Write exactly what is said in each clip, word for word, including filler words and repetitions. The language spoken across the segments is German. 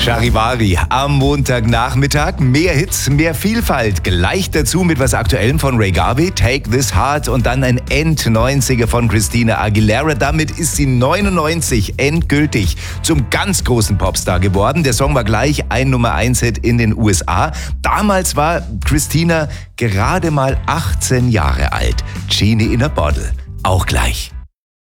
Charivari am Montagnachmittag. Mehr Hits, mehr Vielfalt. Gleich dazu mit was Aktuellem von Ray Garvey, Take This Heart, und dann ein End-neunziger von Christina Aguilera. Damit ist sie neunundneunzig endgültig zum ganz großen Popstar geworden. Der Song war gleich ein Nummer eins Hit in den U S A. Damals war Christina gerade mal achtzehn Jahre alt. Genie in a Bottle. Auch gleich.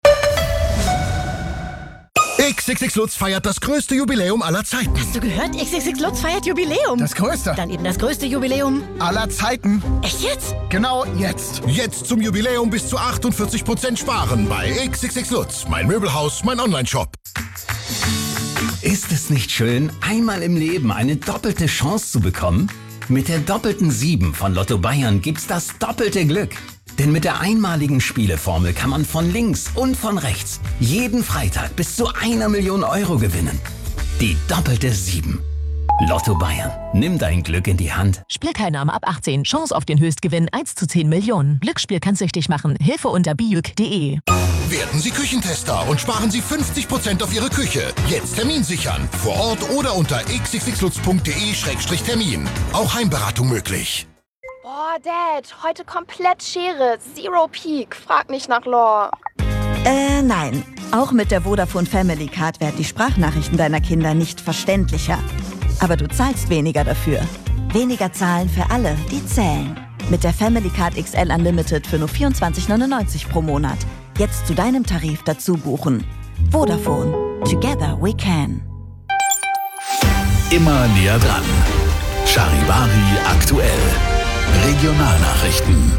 X X X Lutz feiert das größte Jubiläum aller Zeiten. Hast du gehört? X X X Lutz feiert Jubiläum. Das größte. Dann eben das größte Jubiläum aller Zeiten. Echt jetzt? Genau jetzt. Jetzt zum Jubiläum bis zu achtundvierzig Prozent sparen bei X X X Lutz. Mein Möbelhaus, mein Onlineshop. Ist es nicht schön, einmal im Leben eine doppelte Chance zu bekommen? Mit der doppelten sieben von Lotto Bayern gibt's das doppelte Glück. Denn mit der einmaligen Spieleformel kann man von links und von rechts jeden Freitag bis zu einer Million Euro gewinnen. Die doppelte sieben. Lotto Bayern. Nimm dein Glück in die Hand. Spielteilnahme ab achtzehn. Chance auf den Höchstgewinn eins zu zehn Millionen. Glücksspiel kann süchtig machen. Hilfe unter bijuk punkt de. Werden Sie Küchentester und sparen Sie fünfzig Prozent auf Ihre Küche. Jetzt Termin sichern. Vor Ort oder unter x x x lutz punkt de Schrägstrich Termin. Auch Heimberatung möglich. Boah, Dad, heute komplett Schere. Zero Peak. Frag nicht nach Lore. Äh, nein. Auch mit der Vodafone Family Card werden die Sprachnachrichten deiner Kinder nicht verständlicher. Aber du zahlst weniger dafür. Weniger zahlen für alle, die zählen. Mit der Family Card X L Unlimited für nur vierundzwanzig neunundneunzig pro Monat. Jetzt zu deinem Tarif dazu buchen. Vodafone. Together we can. Immer näher dran. Charivari aktuell. Regionalnachrichten.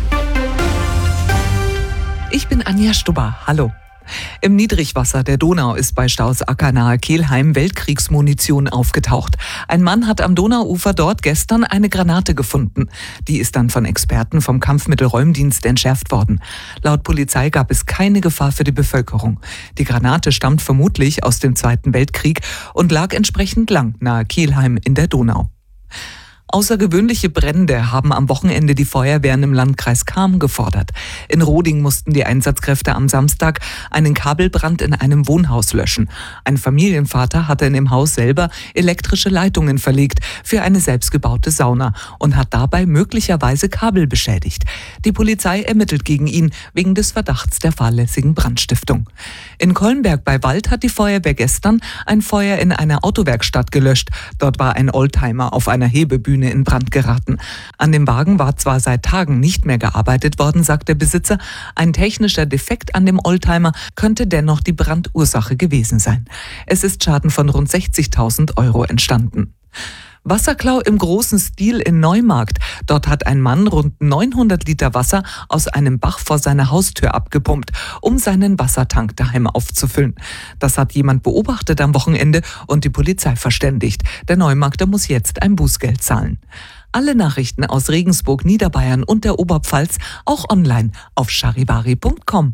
Ich bin Anja Stubber. Hallo. Im Niedrigwasser der Donau ist bei Stausacker nahe Kelheim Weltkriegsmunition aufgetaucht. Ein Mann hat am Donauufer dort gestern eine Granate gefunden. Die ist dann von Experten vom Kampfmittelräumdienst entschärft worden. Laut Polizei gab es keine Gefahr für die Bevölkerung. Die Granate stammt vermutlich aus dem Zweiten Weltkrieg und lag entsprechend lang nahe Kelheim in der Donau. Außergewöhnliche Brände haben am Wochenende die Feuerwehren im Landkreis Cham gefordert. In Roding mussten die Einsatzkräfte am Samstag einen Kabelbrand in einem Wohnhaus löschen. Ein Familienvater hatte in dem Haus selber elektrische Leitungen verlegt für eine selbstgebaute Sauna und hat dabei möglicherweise Kabel beschädigt. Die Polizei ermittelt gegen ihn wegen des Verdachts der fahrlässigen Brandstiftung. In Kollenberg bei Wald hat die Feuerwehr gestern ein Feuer in einer Autowerkstatt gelöscht. Dort war ein Oldtimer auf einer Hebebühne in Brand geraten. An dem Wagen war zwar seit Tagen nicht mehr gearbeitet worden, sagt der Besitzer. Ein technischer Defekt an dem Oldtimer könnte dennoch die Brandursache gewesen sein. Es ist Schaden von rund sechzigtausend Euro entstanden. Wasserklau im großen Stil in Neumarkt. Dort hat ein Mann rund neunhundert Liter Wasser aus einem Bach vor seiner Haustür abgepumpt, um seinen Wassertank daheim aufzufüllen. Das hat jemand beobachtet am Wochenende und die Polizei verständigt. Der Neumarkter muss jetzt ein Bußgeld zahlen. Alle Nachrichten aus Regensburg, Niederbayern und der Oberpfalz auch online auf charivari punkt com.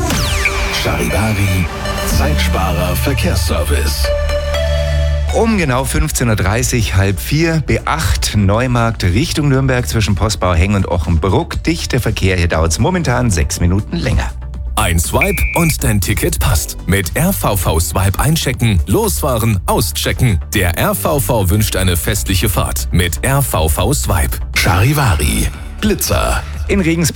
Charivari, Zeitsparer Verkehrsservice. Um genau fünfzehn Uhr dreißig, halb vier, B acht, Neumarkt Richtung Nürnberg zwischen Postbau Heng und Ochenbruck. Dichter Verkehr, hier dauert es momentan sechs Minuten länger. Ein Swipe und dein Ticket passt. Mit R V V Swipe einchecken, losfahren, auschecken. Der R V V wünscht eine festliche Fahrt mit R V V Swipe. Charivari, Blitzer. In Regensburg